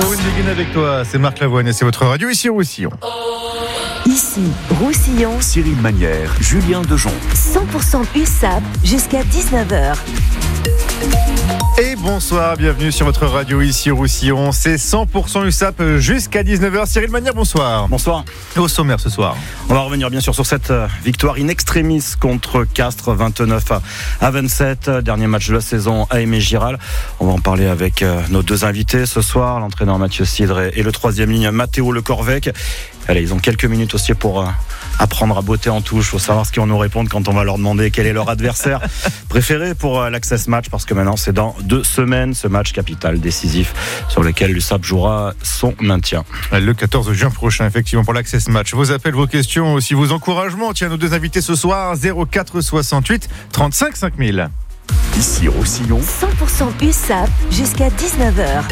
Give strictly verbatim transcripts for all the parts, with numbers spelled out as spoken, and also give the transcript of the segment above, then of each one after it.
Pour une begin avec toi, c'est Marc Lavoine et c'est votre radio ici au Roussillon. Ici, Roussillon, Cyril Manière, Julien Dejon. cent pour cent U S A P jusqu'à dix-neuf heures. Et bonsoir, bienvenue sur votre radio ici au Roussillon. C'est cent pour cent U S A P jusqu'à dix-neuf heures. Cyril Manière, bonsoir. Bonsoir. Et au sommaire ce soir, on va revenir bien sûr sur cette victoire in extremis contre Castres, vingt-neuf à vingt-sept. Dernier match de la saison à Aimé-Giral. On va en parler avec nos deux invités ce soir, l'entraîneur Mathieu Cidre et le troisième ligne Matteo Le Corvec. Allez, ils ont quelques minutes aussi pour apprendre à botter en touche. Il faut savoir ce qu'ils vont nous répondre quand on va leur demander quel est leur adversaire préféré pour l'Access Match, parce que maintenant c'est dans deux semaines ce match capital décisif sur lequel l'U S A P jouera son maintien. Le quatorze juin prochain, effectivement, pour l'Access Match. Vos appels, vos questions, aussi vos encouragements. Tiens, nos deux invités ce soir, zéro quatre soixante-huit trente-cinq cinq mille. Ici Roussillon, cent pour cent U S A P jusqu'à dix-neuf heures.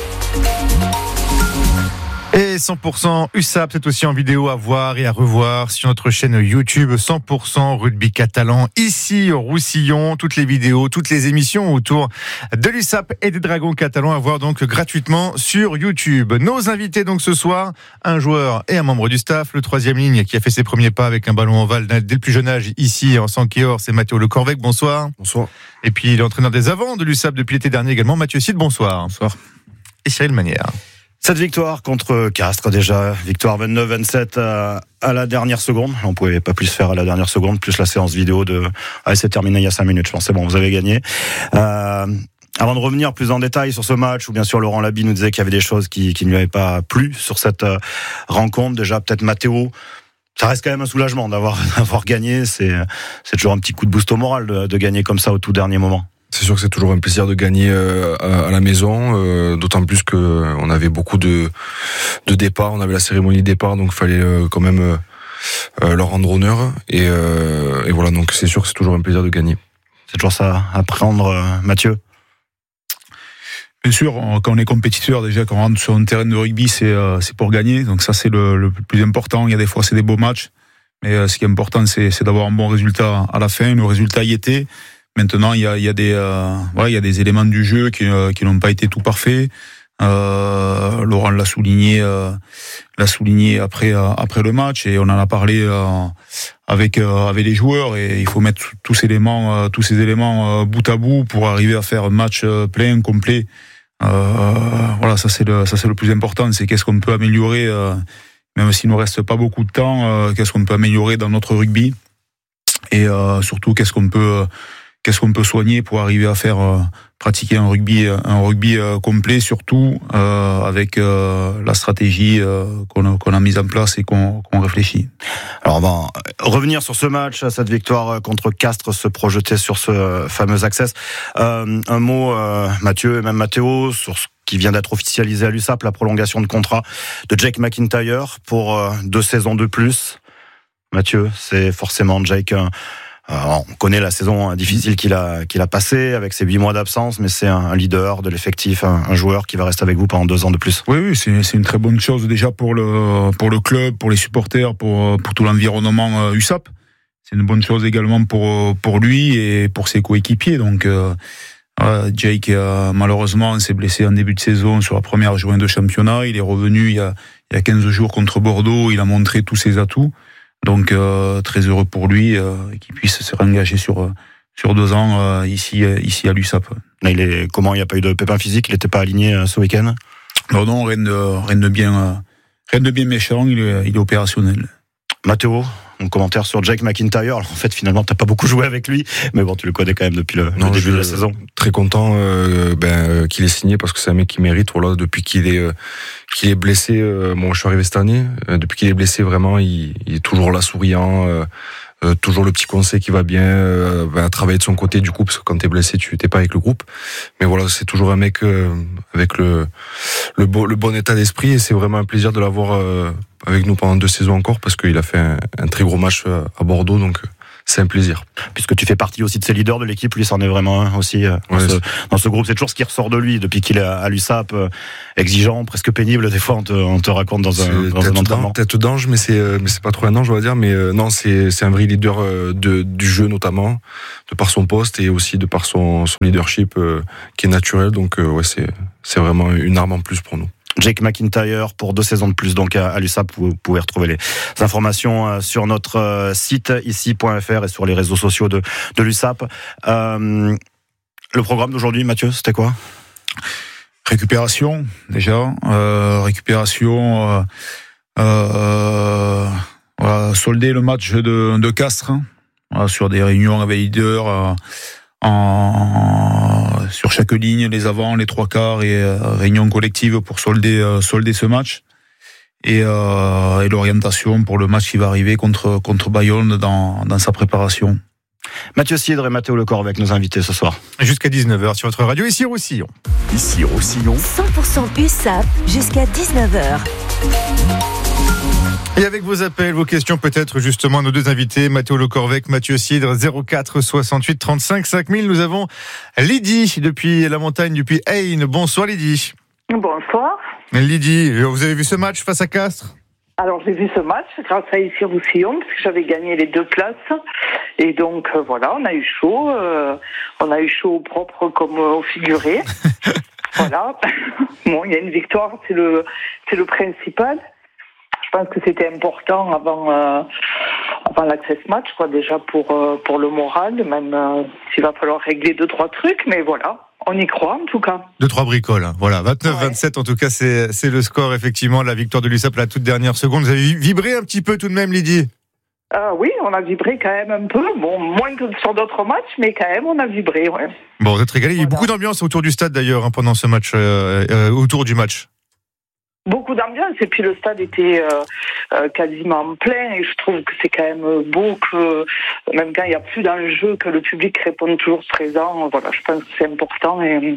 Et cent pour cent U S A P, c'est aussi en vidéo à voir et à revoir sur notre chaîne YouTube cent pour cent Rugby Catalan, ici au Roussillon. Toutes les vidéos, toutes les émissions autour de l'U S A P et des Dragons catalans à voir donc gratuitement sur YouTube. Nos invités donc ce soir, un joueur et un membre du staff. Le troisième ligne qui a fait ses premiers pas avec un ballon ovale dès le plus jeune âge ici en Sankéor, c'est Matteo Le Corvec, bonsoir. Bonsoir. Et puis l'entraîneur des avants de l'U S A P depuis l'été dernier également, Mathieu Cidre, bonsoir. Bonsoir. Et Cyril Manière. Cette victoire contre Castres déjà, victoire vingt-neuf vingt-sept à, à la dernière seconde. On pouvait pas plus faire à la dernière seconde, plus la séance vidéo de... Ah, c'est terminé il y a cinq minutes, je pense. C'est bon, vous avez gagné. Euh, avant de revenir plus en détail sur ce match, où bien sûr Laurent Labi nous disait qu'il y avait des choses qui, qui ne lui avaient pas plu sur cette euh, rencontre. Déjà, peut-être Matteo, ça reste quand même un soulagement d'avoir, d'avoir gagné. C'est, c'est toujours un petit coup de boost au moral de, de gagner comme ça au tout dernier moment. C'est sûr que c'est toujours un plaisir de gagner euh, à, à la maison, euh, d'autant plus que euh, on avait beaucoup de de départs, on avait la cérémonie de départ, donc il fallait euh, quand même euh, leur rendre honneur. Et, euh, et voilà, donc c'est sûr que c'est toujours un plaisir de gagner. C'est toujours ça à prendre, euh, Mathieu. Bien sûr, quand on est compétiteur, déjà quand on rentre sur un terrain de rugby, c'est euh, c'est pour gagner, donc ça c'est le, le plus important. Il y a des fois c'est des beaux matchs, mais euh, ce qui est important c'est c'est d'avoir un bon résultat à la fin. Le résultat y était. Maintenant, il y a, il y a des, euh, voilà, il y a des éléments du jeu qui, euh, qui n'ont pas été tout parfaits. Euh, Laurent l'a souligné, euh, l'a souligné après, euh, après le match, et on en a parlé euh, avec, euh, avec les joueurs. Et il faut mettre tous ces éléments, euh, tous ces éléments euh, bout à bout pour arriver à faire un match euh, plein, complet. Euh, voilà, ça c'est le, ça c'est le plus important. C'est qu'est-ce qu'on peut améliorer, euh, même s'il nous reste pas beaucoup de temps. Euh, qu'est-ce qu'on peut améliorer dans notre rugby, et euh, surtout qu'est-ce qu'on peut Qu'est-ce qu'on peut soigner pour arriver à faire euh, pratiquer un rugby, un rugby euh, complet, surtout euh, avec euh, la stratégie euh, qu'on a, qu'on a mise en place et qu'on, qu'on réfléchit. Alors on va revenir sur ce match, cette victoire contre Castres, se projeter sur ce fameux Access. Euh, un mot, euh, Mathieu et même Matteo, sur ce qui vient d'être officialisé à l'U S A P, la prolongation de contrat de Jake McIntyre pour euh, deux saisons de plus. Mathieu, c'est forcément Jake... Euh, Alors, on connaît la saison difficile qu'il a, qu'il a passée avec ses huit mois d'absence, mais c'est un leader de l'effectif, un, un joueur qui va rester avec vous pendant deux ans de plus. Oui, oui, c'est, c'est une très bonne chose déjà pour le, pour le club, pour les supporters, pour, pour tout l'environnement U S A P. C'est une bonne chose également pour, pour lui et pour ses coéquipiers. Donc, euh, Jake, euh, malheureusement, s'est blessé en début de saison sur la première journée de championnat. Il est revenu il y a, il y a quinze jours contre Bordeaux. Il a montré tous ses atouts. Donc euh, très heureux pour lui euh, qu'il puisse se réengager sur euh, sur deux ans euh, ici euh, ici à l'U S A P. Là, il est comment? Il n'y a pas eu de pépin physique? Il n'était pas aligné euh, ce week-end? Non non, rien de rien de bien euh, rien de bien méchant. Il est il est opérationnel. Matteo, un commentaire sur Jake McIntyre. Alors, en fait, finalement, t'as pas beaucoup joué avec lui, mais bon, tu le connais quand même depuis le, non, le début je, de la saison. Très content euh, ben, qu'il ait signé, parce que c'est un mec qui mérite. Voilà, depuis qu'il est euh, qu'il est blessé, euh, bon, je suis arrivé cette année. Euh, depuis qu'il est blessé, vraiment, il, il est toujours là, souriant. Euh, Euh, toujours le petit conseil qui va bien, euh, va travailler de son côté du coup, parce que quand t'es blessé tu t'es pas avec le groupe, mais voilà, c'est toujours un mec euh, avec le le, beau, le bon état d'esprit, et c'est vraiment un plaisir de l'avoir euh, avec nous pendant deux saisons encore, parce qu'il a fait un, un très gros match à Bordeaux, donc euh, c'est un plaisir. Puisque tu fais partie aussi de ces leaders de l'équipe, lui c'en est vraiment un aussi euh, dans, ouais, ce, dans ce groupe. C'est toujours ce qui ressort de lui depuis qu'il est à l'U S A P, euh, exigeant, presque pénible. Des fois, on te, on te raconte dans un, dans un entraînement. Tête d'ange, mais c'est, mais c'est pas trop un ange, on va dire. Mais euh, non, c'est, c'est un vrai leader euh, de, du jeu, notamment, de par son poste et aussi de par son, son leadership euh, qui est naturel. Donc, euh, ouais, c'est, c'est vraiment une arme en plus pour nous. Jake McIntyre pour deux saisons de plus donc à, à l'U S A P. Vous pouvez retrouver les informations sur notre site ici point f r et sur les réseaux sociaux de, de l'U S A P. Euh, le programme d'aujourd'hui, Mathieu, c'était quoi ? Récupération, déjà. Euh, récupération, euh, euh, voilà, solder le match de, de Castres, hein, voilà, sur des réunions avec leaders, euh, en, sur chaque ligne, les avants, les trois quarts et euh, réunion collective pour solder, euh, solder ce match. Et, euh, et l'orientation pour le match qui va arriver contre, contre Bayonne dans, dans sa préparation. Mathieu Cidre et Mathéo Lecor avec nos invités ce soir. Jusqu'à dix-neuf heures sur votre radio, ici Roussillon. Ici Roussillon. cent pour cent U S A P jusqu'à dix-neuf heures. Et avec vos appels, vos questions, peut-être justement nos deux invités, Mathéo Lecorvec, Mathieu Cidre, zéro quatre soixante-huit trente-cinq cinq mille. Nous avons Lydie depuis la montagne, depuis Aynes. Bonsoir Lydie. Bonsoir. Lydie, vous avez vu ce match face à Castres ? Alors j'ai vu ce match grâce à Ici Roussillon parce que j'avais gagné les deux places et donc euh, voilà, on a eu chaud, euh, on a eu chaud au propre comme euh, au figuré. Voilà. Bon, il y a une victoire, c'est le c'est le principal. Je pense que c'était important avant euh, avant l'access match, quoi, déjà pour euh, pour le moral, même euh, s'il va falloir régler deux trois trucs, mais voilà. On y croit, en tout cas. Deux, trois bricoles. Hein. Voilà, vingt-neuf vingt-sept, ouais. En tout cas, c'est, c'est le score, effectivement, de la victoire de l'U S A P à la toute dernière seconde. Vous avez vibré un petit peu tout de même, Lydie ? euh, Oui, on a vibré quand même un peu. Bon, moins que sur d'autres matchs, mais quand même, on a vibré, ouais. Bon, vous êtes régalés. Voilà. Il y a eu beaucoup d'ambiance autour du stade, d'ailleurs, hein, pendant ce match, euh, euh, autour du match. Beaucoup d'ambiance, et puis le stade était euh, euh, quasiment plein, et je trouve que c'est quand même beau que, même quand il n'y a plus d'enjeu, que le public réponde toujours présent. Voilà, je pense que c'est important, et,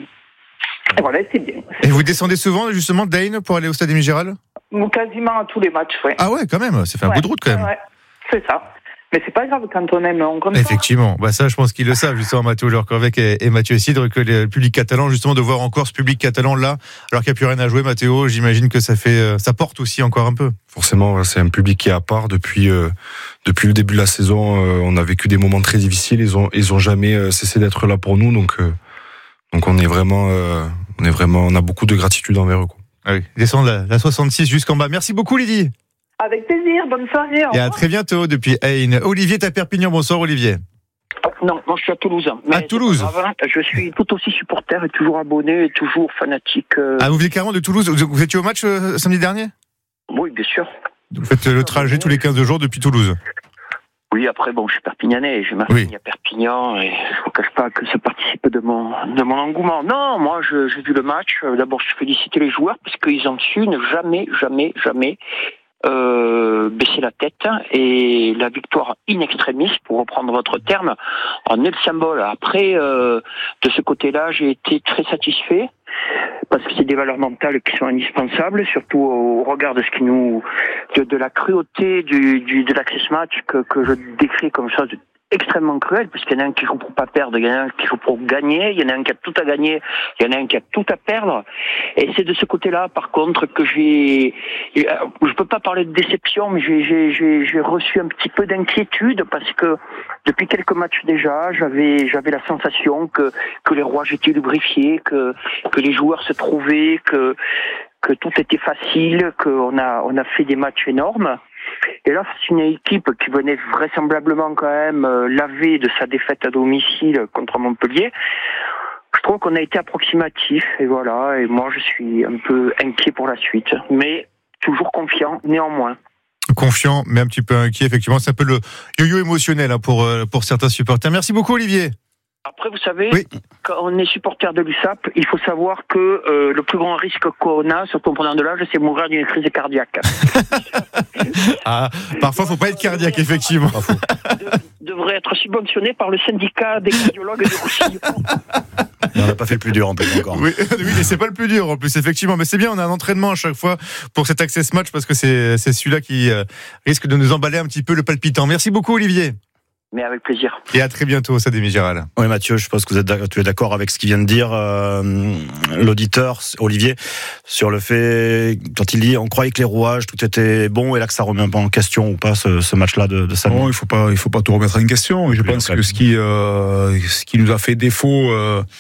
et voilà, c'est bien. C'est et vous descendez souvent, justement, d'Aynes pour aller au stade Émile Gérald ? Quasiment à tous les matchs, oui. Ah ouais, quand même, ça fait un ouais, bout de route, quand même. Ouais, c'est ça. Mais c'est pas grave quand on aime, on comme Effectivement, bah ça, je pense qu'ils le savent, justement, Mathéo Lecorvec et, et Mathieu Cidre, que le public catalan, justement, de voir encore ce public catalan là, alors qu'il n'y a plus rien à jouer, Mathéo, j'imagine que ça fait, ça porte aussi encore un peu. Forcément, c'est un public qui est à part depuis euh, depuis le début de la saison. Euh, on a vécu des moments très difficiles, ils ont ils ont jamais euh, cessé d'être là pour nous, donc euh, donc on est vraiment euh, on est vraiment, on a beaucoup de gratitude envers eux, quoi. Ah oui, descendre la, la soixante-six jusqu'en bas. Merci beaucoup, Lydie. Avec plaisir, bonne soirée. Et à très bientôt depuis Aynes. Olivier est à Perpignan, bonsoir Olivier. Non, moi je suis à Toulouse. À Toulouse. Je suis tout aussi supporter et toujours abonné et toujours fanatique. Euh... Ah, vous venez carrément de Toulouse. Vous étiez au match euh, samedi dernier ? Oui, bien sûr. Vous faites le trajet tous les quinze jours depuis Toulouse ? Oui, après, bon, je suis perpignanais, j'ai ma famille oui. à Perpignan, et je ne vous cache pas que ça participe de mon, de mon engouement. Non, moi, je, j'ai vu le match. D'abord, je félicite les joueurs, parce qu'ils ont su ne jamais, jamais, jamais euh, baisser la tête. Et la victoire in extremis, pour reprendre votre terme, en est le symbole. Après, euh, de ce côté-là, j'ai été très satisfait, parce que c'est des valeurs mentales qui sont indispensables, surtout au regard de ce qui nous, de, de la cruauté du, du de l'access match que, que je décris comme chose extrêmement cruelle, parce qu'il y en a un qui joue pour pas perdre, il y en a un qui joue pour gagner, il y en a un qui a tout à gagner, il y en a un qui a tout à perdre. Et c'est de ce côté-là, par contre, que j'ai, je peux pas parler de déception, mais j'ai, j'ai, j'ai, j'ai reçu un petit peu d'inquiétude, parce que depuis quelques matchs déjà, j'avais, j'avais la sensation que, que les rouages étaient lubrifiés, que, que les joueurs se trouvaient, que, que tout était facile, qu'on a, on a fait des matchs énormes. Et là, c'est une équipe qui venait vraisemblablement quand même euh, laver de sa défaite à domicile contre Montpellier. Je trouve qu'on a été approximatif, et voilà, et moi je suis un peu inquiet pour la suite, mais toujours confiant néanmoins. Confiant, mais un petit peu inquiet, effectivement, c'est un peu le yo-yo émotionnel hein, pour, pour certains supporters. Merci beaucoup Olivier. Après, vous savez, oui. Quand on est supporter de l'U S A P, il faut savoir que euh, le plus grand risque qu'on a, surtout en prenant de l'âge, c'est mourir d'une crise cardiaque. Ah, parfois, il ne faut pas être cardiaque, effectivement. De, devrait être subventionné par le syndicat des cardiologues de Roussillon. On n'a pas fait le plus dur en plus encore. Oui, oui, mais c'est pas le plus dur en plus, effectivement. Mais c'est bien, on a un entraînement à chaque fois pour cet access match, parce que c'est, c'est celui-là qui euh, risque de nous emballer un petit peu le palpitant. Merci beaucoup, Olivier. Mais avec plaisir. Et à très bientôt au Stade Émile Gérald. Oui, Mathieu, je pense que vous êtes, tu es d'accord avec ce qu'il vient de dire euh, l'auditeur Olivier sur le fait, quand il dit on croyait que les rouages tout était bon, et là que ça remet un peu en question ou pas ce, ce match-là de, de samedi. Non, il faut pas, il faut pas tout remettre en question. Et je oui, pense que ce qui, euh, ce qui nous a fait défaut euh,